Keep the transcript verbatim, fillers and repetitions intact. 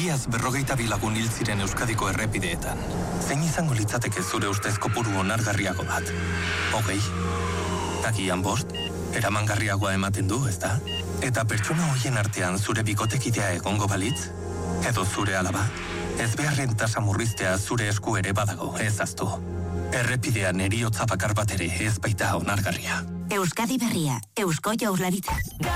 Iaz berrogeita bilagun hil ziren Euskadiko errepideetan. Zein izango litzateke zure ustez kopuru onargarriago bat? Hogei? Tagian bost? Eramangarriagoa ematen du, ezta? Eta pertsona hoien artean zure bikotekidea egongo balitz? Edo zure alaba? Ez beharren tasa murriztea zure esku ere badago, ez aztu. Errepidean eriotza bakar bat ere ez baita onargarria. Euskadi Berria, Eusko Jaurlaritza.